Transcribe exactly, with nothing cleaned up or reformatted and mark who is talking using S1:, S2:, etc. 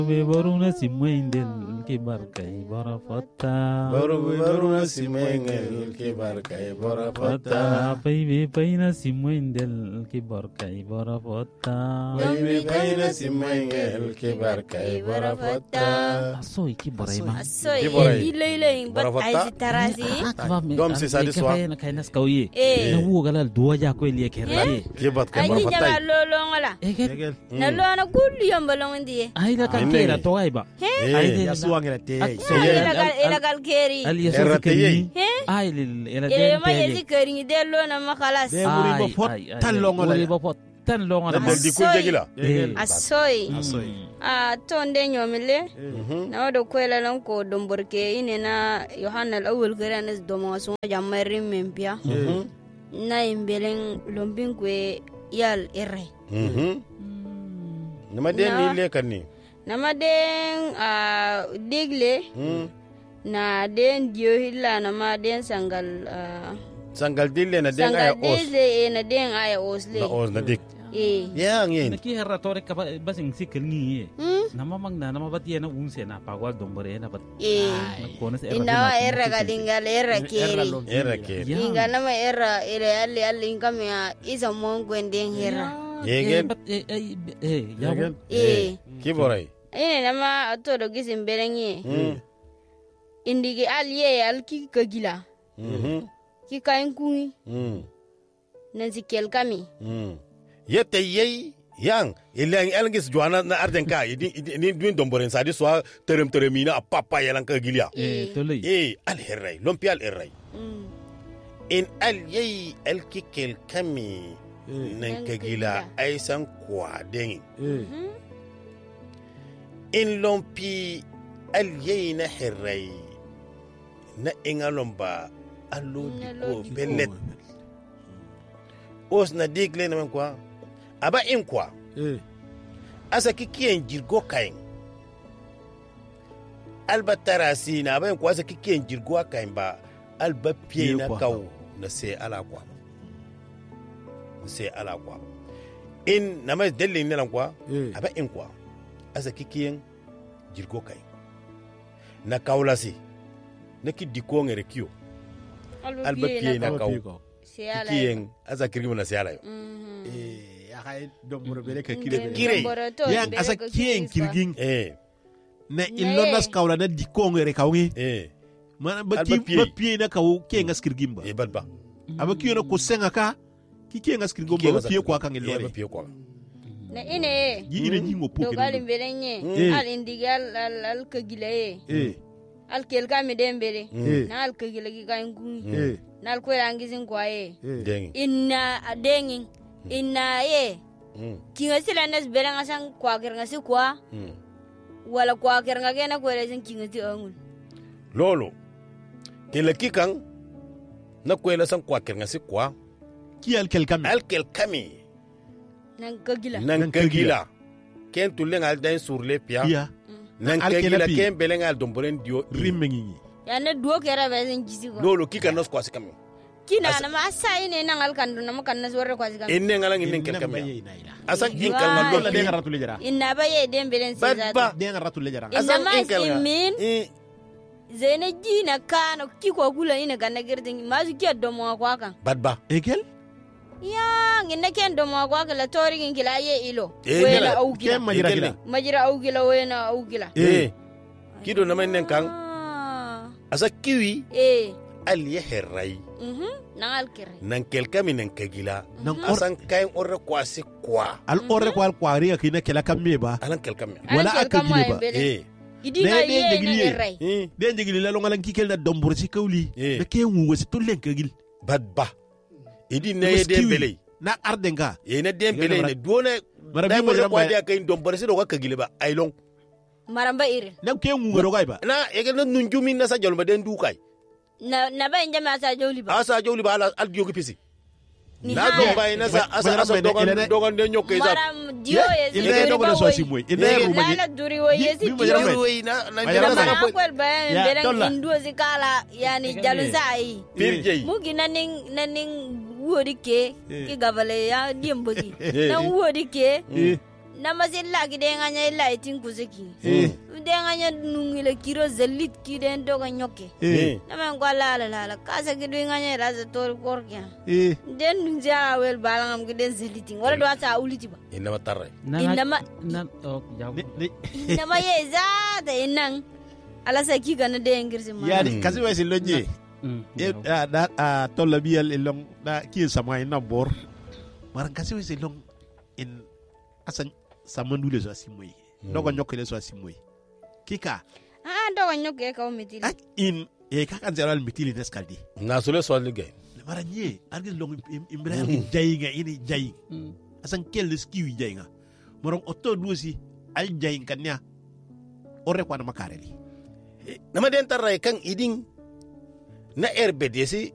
S1: Baruna simwendel ke barkai barafata
S2: Baru baruna simwendel ke barkai barafata
S1: Baby paina simwendel ke barkai barafata
S2: Baby paina simwendel ke barkai barafata
S1: Asoy ki boray ma
S3: Asoy ilay ilay bat ay tarasi
S2: Dom si sadi swa
S1: na kainas kauye
S3: Eh.
S1: na wo galal duwa ja ko liye kerre
S2: ke bat kai
S3: ay ni
S2: barafata
S3: jama lolo ngala
S1: Egel
S3: na lo na gulli yambalong ndi
S1: ay la kan kera to ay ba
S2: Eh
S4: ya suwangela te
S3: ila ila gal keri
S1: al yeso
S2: Errate
S1: keri
S3: ye.
S1: ay lil ela
S3: ile
S1: den
S3: ma yesi keri ni de lo na makalas
S4: De wuri ba pot tan longo la.
S1: wuri ba pot tan longo la
S2: Del di kujegila
S1: Eh.
S3: asoy
S4: asoy
S3: a tonde nyomile
S2: Mhm
S3: na wado kwela lan ko domborke ine na yohanna al-awwal karanas domo so jamari mempia
S2: Mhm
S3: na imbelen lombin kwe yal erre
S2: Mhm Nama den ni le kan ni
S3: nama den a digle
S2: Hmm
S3: na den dio hilla nama den sangal ah,
S2: Sangal dille na den
S3: sangal
S2: aya os
S3: digle e na den aya osle
S2: na os na dik
S3: eh
S2: Ya ngin
S1: na ki herra tore ka basing sikil ngi
S3: hmm?
S1: nama mang na nama batiya na unse na pagwal dombore na bat
S3: eh
S1: konas
S3: inawa erra galingal erra keri
S2: Era ke
S3: inga nama erra ere alli alli inkamya isa mongo den herra
S2: Yegen.
S1: eh eh eh ya
S2: Yegen.
S3: eh
S2: Ki boray
S3: ine nama atoro gisin berengi
S2: Hmm
S3: indigi alye alki kagila
S2: Mhm
S3: ki kain kungi
S2: Hmm
S3: nansi kel kami
S2: Hmm Yete yei yang ilang elngis juana na arden ka idi ni duin domboren sadi so terem teremina apapa yalang ka gilia
S1: eh to lay
S2: eh al herray lompi al herray
S3: mm.
S2: in al yei el kikel kami nan ka gila ai san kwa den in lompi al yei na herray na ingalomba allo di ko bellet os na digle na kwa aba in kwa asa kikiyen jirgo kain alba tarasi na aba in kwa asa kikiyen jirgo kain ba alba piye na kaw na se ala kwa na se ala kwa in na mai dalilin nan kwa aba in kwa asa kikiyen jirgo kain na kawlasi na ki diko ngere kiyo alba piye na kaw kikiyen asa kirgimo na se ala yo
S4: eh ya kai domboro bele ka
S2: Kire.
S4: kire yang asa kien kirgin
S2: eh
S4: na illo nas kawla na diko ngere kawngi
S2: eh
S4: mana ba
S2: Alba
S4: ti
S2: piye.
S4: ba piye na kaw kien ngas kirgin ba
S2: e badba
S4: aba kiyo na ko senga ka ki kien ngas kirgin ba piye ko kan
S2: e
S4: illo
S2: ba piye ko
S3: na ine
S4: yi ina jingo
S3: do
S4: poke
S3: galim berenye
S4: Eh.
S3: al indigal al al kagila e
S4: eh
S3: al kel kami dembere
S4: eh
S3: na al kagila ki kain kungi
S4: eh
S3: na al kwela angizin kwa e
S4: eh
S2: dengi
S3: inna adengin inna ye
S2: mm
S3: kinga sila nas bereng asang kwa keranga si kwa
S2: mm
S3: wala kwa keranga kena kwela sin kinga ti angun
S2: lolo kele kikan na kwela san kwa kirnga si kwa
S4: ki al kel kam
S2: alkel kami
S3: nan kagila
S2: nan kagila ken tulen al dain sur le pia
S4: ya
S2: nan
S4: Alkel
S2: kagila
S4: pi.
S2: ken belen al domboren dio
S4: rimmengi
S3: ya na duo kera besin jisi ko
S2: lolo kikan nos kwa si kami
S3: kina na ma asai ne nan al kandu na makan nas warre kwa si kami
S2: enne ngala ngin ken kami asan in kan
S3: Why?
S2: na
S4: la de
S2: lo
S4: ngara tule jara
S3: inna ba ye dembere si
S2: Badba.
S3: zata
S4: de ngara tule jara
S3: Inna
S2: asan
S3: ma
S2: in kan
S3: imin
S2: eh
S3: zene jina kana kiko kula ina ganna girdin masu kiya domo kwa kan
S2: badba
S4: ekel
S3: ya nginna ken domo kwa kan la tori ngin kila ye ilo
S2: Eh,
S3: wena
S2: gila.
S3: au kila
S4: kem majira
S2: Ekel
S4: kila
S2: ne.
S3: majira au kila wena au kila
S2: eh kido na men kan
S3: Ah,
S2: asa kiwi
S3: eh
S2: al ye herrai
S3: mhm nan al kire
S2: nan kel kami nan kagila
S4: nan or
S2: asan kain orre kwa si kwa
S4: al orre ko al kwari ka kina kela kam me ba
S2: alan kel kami
S4: Wala
S3: An kel
S4: aka
S3: kama
S4: gile ba.
S3: embele.
S2: eh
S3: Idi
S4: Ne-
S3: nga
S4: ne
S3: ye
S4: ndegili
S3: na
S4: ye.
S3: erai
S2: eh
S4: de njigili la longa lan kikel na dombor ci kawli
S2: Eh.
S4: be ke wu wasi tulen kagil
S2: badba idi ne dembele
S4: na ardenga
S2: e na dembele
S4: Mara-
S2: ne duone
S4: Mara
S2: dai
S4: bi
S2: mo
S4: mo
S2: ko
S4: jamba-
S2: dia kay dom barsi do ka gile ba ay long
S3: maramba ire
S4: na ke wu ngaro gay ba
S2: na e ga nun jumi na sa jol ma den du kay
S3: na na ba inja ma sa joli ba
S2: asa joli ba ala al diogi pisi
S3: Ni
S2: na
S3: haya.
S2: do bay na sa
S4: Ma-
S2: asa
S4: ma-
S2: asa
S4: ma-
S2: dogan
S4: ilene-
S2: dogan de nyokay sa
S3: maram dio ye
S4: il ne do na so si moy il ne
S2: Eh,
S4: ru ma
S3: lala duri wo ye si
S4: Bi- bi-
S3: dio
S4: ma-
S2: Yuri na na
S4: Ma-
S2: na
S4: ma-
S2: sa
S3: mana
S2: ko
S3: kwel bayan
S4: Ya,
S3: beren
S4: dolla.
S3: indu si kala yani jalun sai
S2: pirjey
S3: mugi naning naning wodi ke
S4: Eh.
S3: ki gavale ya diembogi
S2: Eh.
S3: na wodi ke
S4: Eh.
S3: na masilla gide nganya illa itin kuzeki
S4: Eh.
S3: de nganya nungile kiro zelit kide ndo ganyoke
S4: Eh.
S3: na man gwala la la kasa gide nganya raza tor korkya
S4: Eh.
S3: den nunja wel balangam gide zelitin wala do ata uliti ba
S2: inna matarre
S3: Inama-
S1: nan oh yawo
S4: Ne- ne-
S3: ina ma ye za da inan ala sa ki gana de ngirsi ma
S4: Yani kasi wai silonje.
S1: Mm,
S4: Eh,
S1: yawo.
S4: ah, da ah, tolla biyal ilong da kiyo sama ina bor. Marang kasi wai silong in asan samandule so asimoy. Dogo nyokele so asimoy. Kika
S3: ah do ganyoke ka o mitili
S4: ak in e kakan zeral mitili neskaldi.
S2: na sule so ligay
S4: Mara nye argin long ibrahim jayinga ini jayi.
S1: Mm.
S4: Asan kel skiwi jayinga. Marang otto duosi al jayin kanya. Ore kwa na makareli.
S2: nama den tarray kan idin na erbedesi